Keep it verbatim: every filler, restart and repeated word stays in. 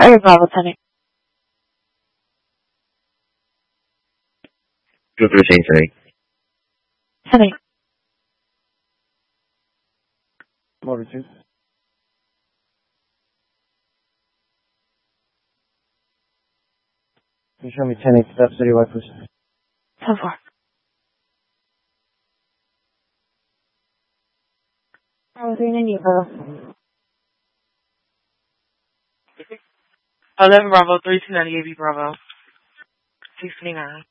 Fire Bravo ten eight. Go through chain today. ten eight. Motor two. Can you show me ten eight steps citywide, please? ten four. Bravo three ninety eight, Bravo. eleven Bravo, three two ninety eight, Bravo. six twenty-nine.